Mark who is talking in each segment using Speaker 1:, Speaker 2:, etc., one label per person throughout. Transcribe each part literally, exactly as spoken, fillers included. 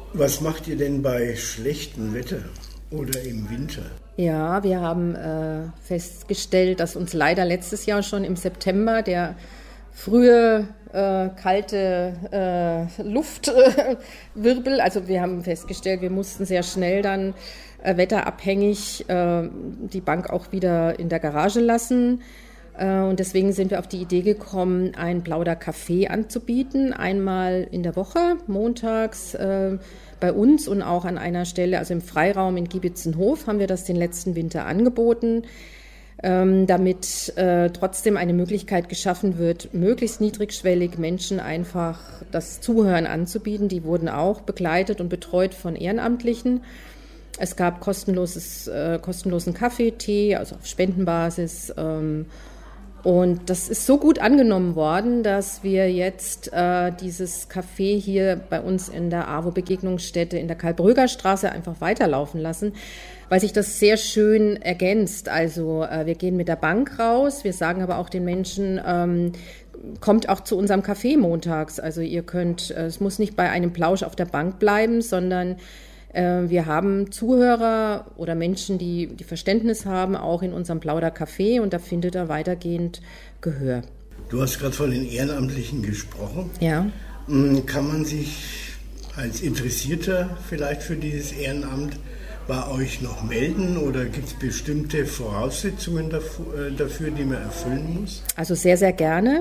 Speaker 1: Was macht ihr denn bei schlechtem Wetter oder im Winter?
Speaker 2: Ja, wir haben äh, festgestellt, dass uns leider letztes Jahr schon im September der frühe äh, kalte äh, Luftwirbel, also wir haben festgestellt, wir mussten sehr schnell dann äh, wetterabhängig äh, die Bank auch wieder in der Garage lassen. Und deswegen sind wir auf die Idee gekommen, ein Plauder-Café anzubieten, einmal in der Woche, montags äh, bei uns und auch an einer Stelle, also im Freiraum in Giebitzenhof, haben wir das den letzten Winter angeboten, ähm, damit äh, trotzdem eine Möglichkeit geschaffen wird, möglichst niedrigschwellig Menschen einfach das Zuhören anzubieten. Die wurden auch begleitet und betreut von Ehrenamtlichen. Es gab kostenloses, äh, kostenlosen Kaffee, Tee, also auf Spendenbasis. Ähm, Und das ist so gut angenommen worden, dass wir jetzt äh, dieses Café hier bei uns in der AWO-Begegnungsstätte in der Karl-Bröger-Straße einfach weiterlaufen lassen, weil sich das sehr schön ergänzt. Also äh, wir gehen mit der Bank raus, wir sagen aber auch den Menschen, ähm, kommt auch zu unserem Café montags. Also ihr könnt, äh, es muss nicht bei einem Plausch auf der Bank bleiben, sondern wir haben Zuhörer oder Menschen, die, die Verständnis haben, auch in unserem Plauder-Café, und da findet er weitergehend Gehör.
Speaker 1: Du hast gerade von den Ehrenamtlichen gesprochen.
Speaker 2: Ja.
Speaker 1: Kann man sich als Interessierter vielleicht für dieses Ehrenamt bei euch noch melden oder gibt es bestimmte Voraussetzungen dafür, die man erfüllen muss?
Speaker 2: Also sehr, sehr gerne.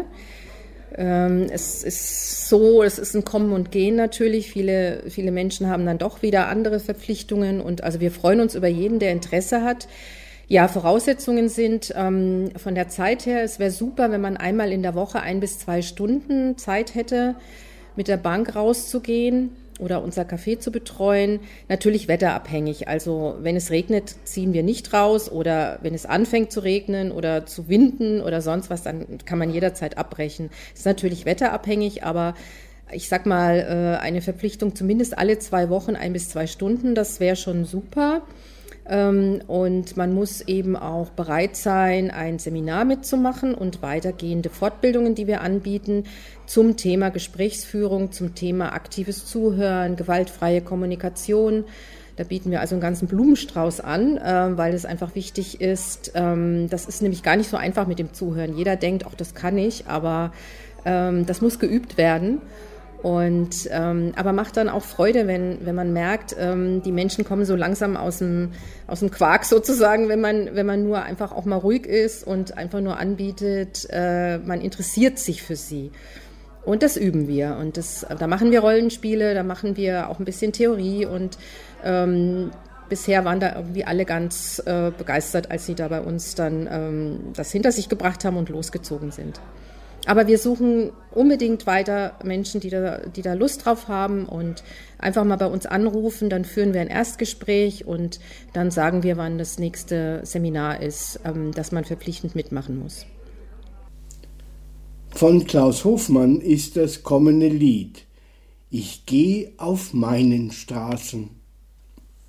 Speaker 2: Es ist so, es ist ein Kommen und Gehen natürlich. Viele, viele Menschen haben dann doch wieder andere Verpflichtungen, und also wir freuen uns über jeden, der Interesse hat. Ja, Voraussetzungen sind ähm, von der Zeit her, es wäre super, wenn man einmal in der Woche ein bis zwei Stunden Zeit hätte, mit der Bank rauszugehen oder unser Café zu betreuen. Natürlich wetterabhängig. Also wenn es regnet, ziehen wir nicht raus, oder wenn es anfängt zu regnen oder zu winden oder sonst was, dann kann man jederzeit abbrechen. Es ist natürlich wetterabhängig, aber ich sag mal, eine Verpflichtung zumindest alle zwei Wochen, ein bis zwei Stunden, das wäre schon super. Und man muss eben auch bereit sein, ein Seminar mitzumachen und weitergehende Fortbildungen, die wir anbieten, zum Thema Gesprächsführung, zum Thema aktives Zuhören, gewaltfreie Kommunikation. Da bieten wir also einen ganzen Blumenstrauß an, weil es einfach wichtig ist. Das ist nämlich gar nicht so einfach mit dem Zuhören. Jeder denkt, ach, das kann ich, aber das muss geübt werden. Und, ähm, aber macht dann auch Freude, wenn, wenn man merkt, ähm, die Menschen kommen so langsam aus dem, aus dem Quark sozusagen, wenn man, wenn man nur einfach auch mal ruhig ist und einfach nur anbietet, äh, man interessiert sich für sie. Und das üben wir. Und das, da machen wir Rollenspiele, da machen wir auch ein bisschen Theorie, und ähm, bisher waren da irgendwie alle ganz äh, begeistert, als sie da bei uns dann ähm, das hinter sich gebracht haben und losgezogen sind. Aber wir suchen unbedingt weiter Menschen, die da, die da Lust drauf haben, und einfach mal bei uns anrufen, dann führen wir ein Erstgespräch und dann sagen wir, wann das nächste Seminar ist, ähm, das man verpflichtend mitmachen muss.
Speaker 1: Von Klaus Hofmann ist das kommende Lied: Ich geh auf meinen Straßen.